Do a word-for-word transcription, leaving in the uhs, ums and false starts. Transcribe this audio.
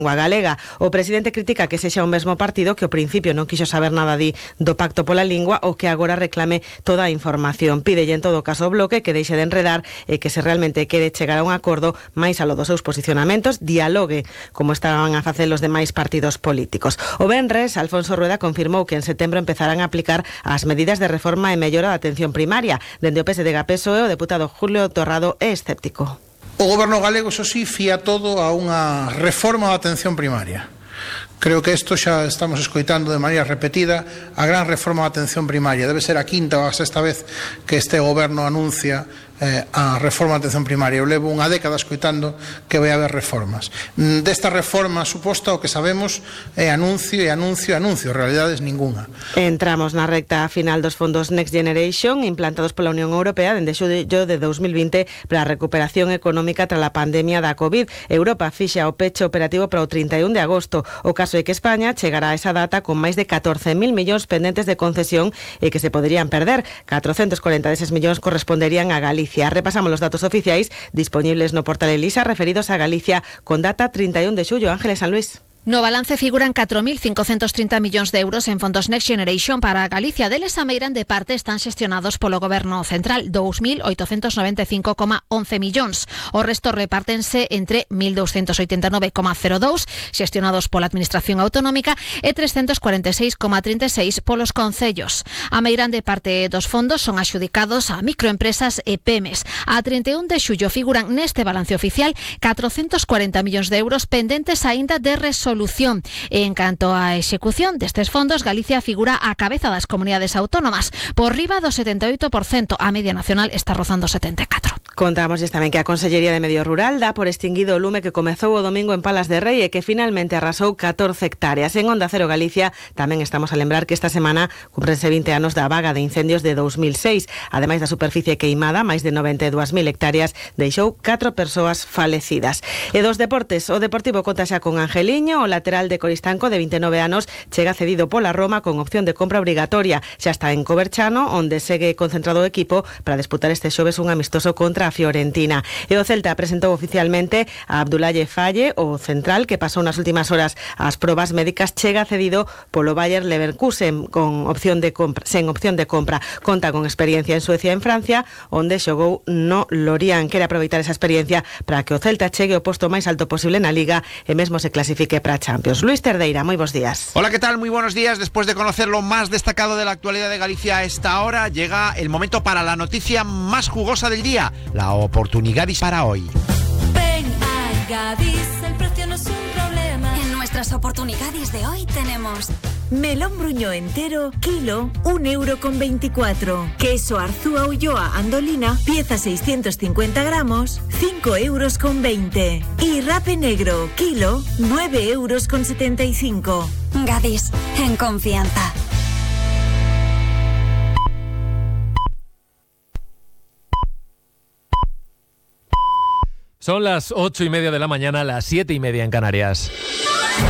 lingua galega. O presidente critica que sexa o mesmo partido que ao principio non quixo saber nada di do pacto pola lingua ou que agora reclame toda a información. Pídelle en todo caso ao Bloque que deixe de enredar e que se realmente quere chegar a un acordo máis alo dos seus posicionamentos, dialogue como estaban a facer os demais partidos políticos. O venres, Alfonso Rueda confirmou que en setembro empezarán a aplicar as medidas de reforma e mellora da atención primaria. Dende o P S D G P S O E, o deputado Julio Torrado é escéptico. O goberno galego, eso sí, fía todo a unha reforma da atención primaria. Creo que isto xa estamos escoitando de maneira repetida, a gran reforma da atención primaria. Debe ser a quinta ou a sexta vez que este goberno anuncia eh, a reforma da atención primaria. Eu levo unha década escoitando que vai haber reformas. Desta reforma suposta o que sabemos é anuncio e anuncio e anuncio, realidades ninguna. Entramos na recta final dos fondos Next Generation implantados pola Unión Europea dende xullo de dos mil vinte para a recuperación económica tras a pandemia da COVID. Europa fixa o peche operativo para o trinta e un de agosto. O caso é que España chegará a esa data con máis de catorce mil millóns pendentes de concesión e que se poderían perder. catrocentos cuarenta deses millóns corresponderían a Galicia. Repasamos los datos oficiais disponibles no portal Elisa referidos a Galicia con data trinta e un de xullo. Ángeles San Luis. No balance figuran catro mil cincocentos trinta millóns de euros en fondos Next Generation para Galicia. Deles a meirande parte están xestionados polo Goberno Central, dous mil oitocentos noventa e cinco coma once millóns. O resto repártense entre mil douscentos oitenta e nove coma cero dous xestionados pola Administración Autonómica e trescentos cuarenta e seis coma trinta e seis polos concellos. A meirande parte dos fondos son axudicados a microempresas e pymes. A trinta e un de xullo figuran neste balance oficial catrocentos cuarenta millóns de euros pendentes aínda de resolución. Solución. En canto á execución destes fondos, Galicia figura á cabeza das comunidades autónomas, por riba do setenta e oito por cento. A media nacional está rozando setenta e catro por cento. Contamos tamén que a Consellería de Medio Rural dá por extinguido o lume que comezou o domingo en Palas de Rei e que finalmente arrasou catorce hectáreas. En Onda Cero Galicia tamén estamos a lembrar que esta semana cumprense vinte anos da vaga de incendios de dos mil seis. Ademais da superficie queimada, máis de noventa e dúas mil hectáreas, deixou catro persoas falecidas. E dos deportes, o Deportivo conta xa con Angeliño. O lateral de Coristanco, de vinte e nove anos, chega cedido pola Roma con opción de compra obrigatoria. Xa está en Coverchano, onde segue concentrado o equipo para disputar este xoves un amistoso contra a Fiorentina. E o Celta presentou oficialmente a Abdoulaye Faye, o central que pasou nas últimas horas as probas médicas, chega cedido polo Bayer Leverkusen con opción de compra, sen opción de compra. Conta con experiencia en Suecia e en Francia, onde xogou no Lorient. Quere aproveitar esa experiencia para que o Celta chegue ao posto máis alto posible na Liga e mesmo se clasifique para Champions. Luis Terdeira, muy buenos días. Hola, ¿qué tal? Muy buenos días. Después de conocer lo más destacado de la actualidad de Galicia a esta hora, llega el momento para la noticia más jugosa del día, la oportunidad para hoy. Ven a Gadis, el precio no es un problema. En nuestras oportunidades de hoy tenemos melón bruñó entero, kilo, un euro con veinticuatro. Queso Arzúa Ulloa Andolina, pieza seiscientos cincuenta gramos, cinco euros con veinte. Y rape negro, kilo, nueve euros con setenta y cinco. Gadis, en confianza. Son las ocho y media de la mañana, las siete y media en Canarias.